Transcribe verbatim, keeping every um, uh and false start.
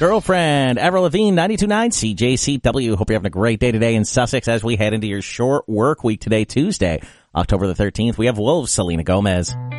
Girlfriend, Avril Lavigne, ninety-two point nine C J C W. Hope you're having a great day today in Sussex as we head into your short work week today, Tuesday, October the thirteenth. We have Wolves, Selena Gomez.